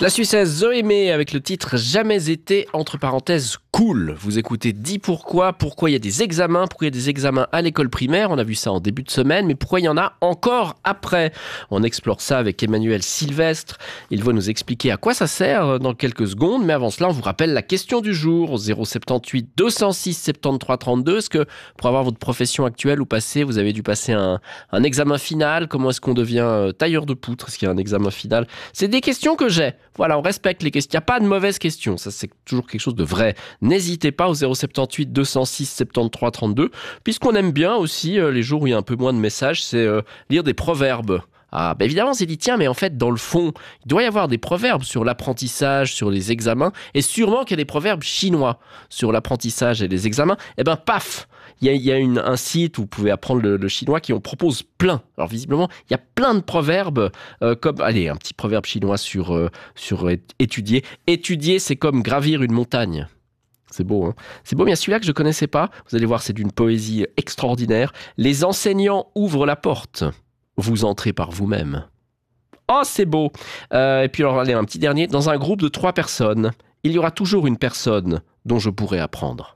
La Suissesse Zoémé avec le titre Jamais été, entre parenthèses, cool. Vous écoutez Dis pourquoi il y a des examens, pourquoi il y a des examens à l'école primaire, on a vu ça en début de semaine, mais pourquoi il y en a encore après? On explore ça avec Emmanuel Sylvestre, il va nous expliquer à quoi ça sert dans quelques secondes, mais avant cela, on vous rappelle la question du jour, 078 206 73 32. Est-ce que pour avoir votre profession actuelle ou passée, vous avez dû passer un examen final? Comment est-ce qu'on devient tailleur de poutre? Est-ce qu'il y a un examen final? C'est des questions que j'ai. Voilà, on respecte les questions. Il n'y a pas de mauvaises questions. Ça, c'est toujours quelque chose de vrai. N'hésitez pas au 078 206 73 32. Puisqu'on aime bien aussi, les jours où il y a un peu moins de messages, c'est lire des proverbes. Ah, bah évidemment, c'est dit, tiens, mais en fait, dans le fond, il doit y avoir des proverbes sur l'apprentissage, sur les examens, et sûrement qu'il y a des proverbes chinois sur l'apprentissage et les examens. Eh ben, paf! Il y a un site où vous pouvez apprendre le chinois qui en propose plein. Alors visiblement, il y a plein de proverbes comme... Allez, un petit proverbe chinois sur étudier. Étudier, c'est comme gravir une montagne. C'est beau, hein? C'est beau, mais il y a celui-là que je ne connaissais pas. Vous allez voir, c'est d'une poésie extraordinaire. Les enseignants ouvrent la porte. Vous entrez par vous-même. Oh, c'est beau! Et puis alors, allez, un petit dernier. Dans un groupe de 3 personnes, il y aura toujours une personne dont je pourrai apprendre.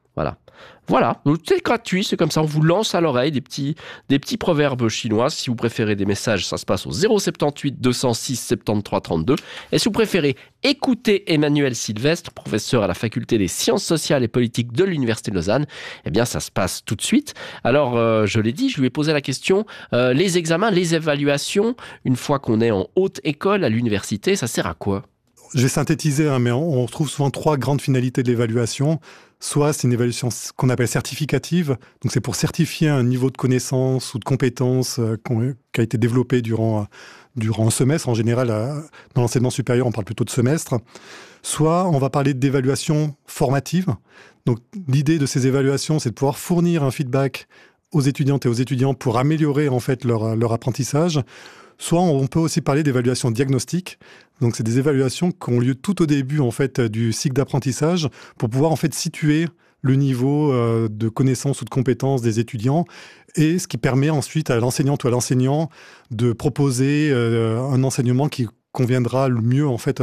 Voilà, donc c'est gratuit, c'est comme ça, on vous lance à l'oreille des petits proverbes chinois. Si vous préférez des messages, ça se passe au 078 206 73 32. Et si vous préférez écouter Emmanuel Sylvestre, professeur à la faculté des sciences sociales et politiques de l'Université de Lausanne, eh bien ça se passe tout de suite. Alors, je l'ai dit, je lui ai posé la question, les examens, les évaluations, une fois qu'on est en haute école à l'université, ça sert à quoi? Je vais synthétiser, mais on retrouve souvent 3 grandes finalités de l'évaluation. Soit c'est une évaluation qu'on appelle certificative, donc c'est pour certifier un niveau de connaissance ou de compétence qui a été développé durant un semestre. En général, dans l'enseignement supérieur, on parle plutôt de semestre. Soit on va parler d'évaluation formative. Donc l'idée de ces évaluations, c'est de pouvoir fournir un feedback aux étudiantes et aux étudiants pour améliorer en fait leur apprentissage. Soit on peut aussi parler d'évaluation diagnostique. Donc, c'est des évaluations qui ont lieu tout au début en fait du cycle d'apprentissage pour pouvoir en fait situer le niveau de connaissance ou de compétence des étudiants et ce qui permet ensuite à l'enseignante ou à l'enseignant de proposer un enseignement qui conviendra le mieux en fait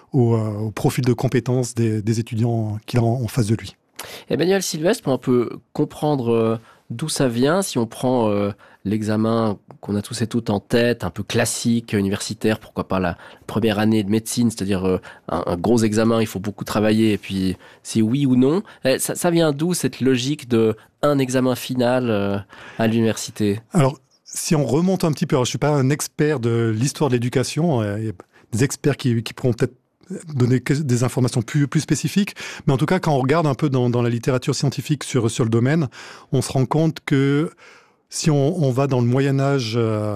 au profil de compétences des étudiants qu'il a en face de lui. Emmanuel Sylvestre, pour un peu comprendre d'où ça vient, si on prend l'examen qu'on a tous et toutes en tête, un peu classique, universitaire, pourquoi pas la première année de médecine, c'est-à-dire un gros examen, il faut beaucoup travailler, et puis c'est oui ou non. Ça vient d'où cette logique de un examen final à l'université? Alors, si on remonte un petit peu, alors je ne suis pas un expert de l'histoire de l'éducation, il y a des experts qui pourront peut-être donner des informations plus spécifiques. Mais en tout cas, quand on regarde un peu dans la littérature scientifique sur le domaine, on se rend compte que si on va dans le Moyen-Âge,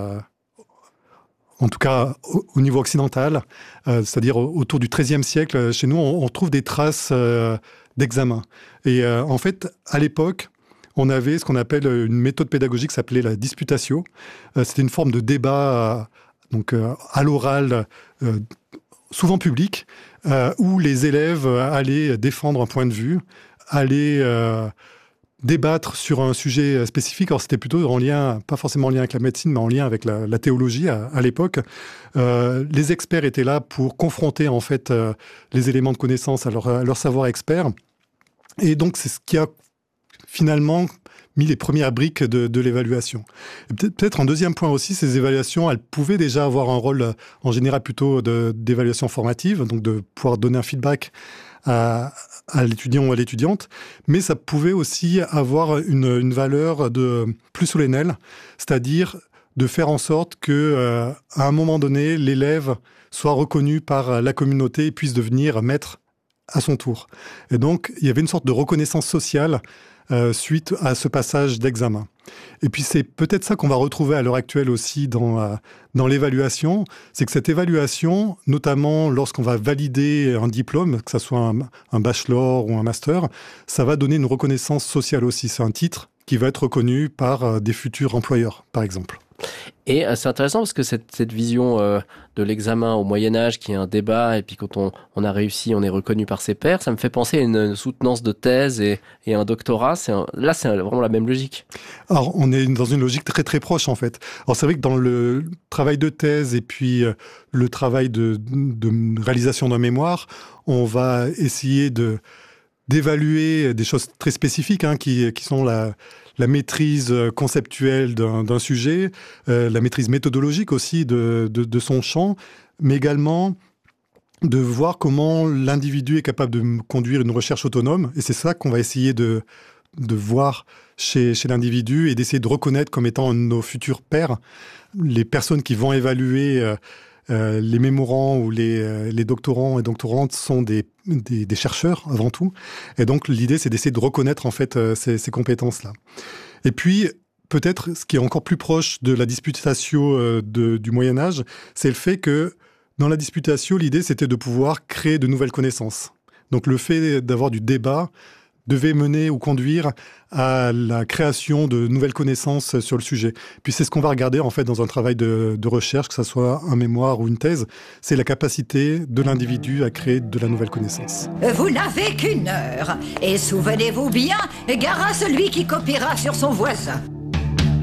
en tout cas au niveau occidental, c'est-à-dire autour du XIIIe siècle, chez nous, on trouve des traces d'examen. Et en fait, à l'époque, on avait ce qu'on appelle une méthode pédagogique qui s'appelait la disputatio. C'était une forme de débat à l'oral, souvent public, où les élèves allaient défendre un point de vue, allaient débattre sur un sujet spécifique. Alors, c'était plutôt en lien, pas forcément en lien avec la médecine, mais en lien avec la théologie à l'époque. Les experts étaient là pour confronter, en fait, les éléments de connaissance à leur savoir expert. Et donc, c'est ce qui a finalement mis les premières briques de l'évaluation. Et peut-être un deuxième point aussi, ces évaluations, elles pouvaient déjà avoir un rôle, en général, plutôt d'évaluation formative, donc de pouvoir donner un feedback à l'étudiant ou à l'étudiante, mais ça pouvait aussi avoir une valeur plus solennelle, c'est-à-dire de faire en sorte que, à un moment donné, l'élève soit reconnu par la communauté et puisse devenir maître à son tour. Et donc, il y avait une sorte de reconnaissance sociale suite à ce passage d'examen. Et puis c'est peut-être ça qu'on va retrouver à l'heure actuelle aussi dans l'évaluation, c'est que cette évaluation, notamment lorsqu'on va valider un diplôme, que ce soit un bachelor ou un master, ça va donner une reconnaissance sociale aussi. C'est un titre qui va être reconnu par des futurs employeurs, par exemple. Et c'est intéressant parce que cette vision de l'examen au Moyen-Âge, qui est un débat, et puis quand on a réussi, on est reconnu par ses pairs, ça me fait penser à une soutenance de thèse et un doctorat. Là, c'est vraiment la même logique. Alors, on est dans une logique très très proche en fait. Alors, c'est vrai que dans le travail de thèse et puis le travail de réalisation d'un mémoire, on va essayer d'évaluer des choses très spécifiques qui sont la maîtrise conceptuelle d'un sujet, la maîtrise méthodologique aussi de son champ, mais également de voir comment l'individu est capable de conduire une recherche autonome. Et c'est ça qu'on va essayer de voir chez l'individu et d'essayer de reconnaître comme étant nos futurs pairs, les personnes qui vont évaluer les mémorants ou les doctorants et doctorantes sont des chercheurs avant tout. Et donc, l'idée, c'est d'essayer de reconnaître en fait ces compétences-là. Et puis, peut-être, ce qui est encore plus proche de la disputatio du Moyen-Âge, c'est le fait que dans la disputatio, l'idée, c'était de pouvoir créer de nouvelles connaissances. Donc, le fait d'avoir du débat devait mener ou conduire à la création de nouvelles connaissances sur le sujet. Puis c'est ce qu'on va regarder en fait dans un travail de recherche, que ce soit un mémoire ou une thèse, c'est la capacité de l'individu à créer de la nouvelle connaissance. Vous n'avez qu'une heure, et souvenez-vous bien, gare à celui qui copiera sur son voisin.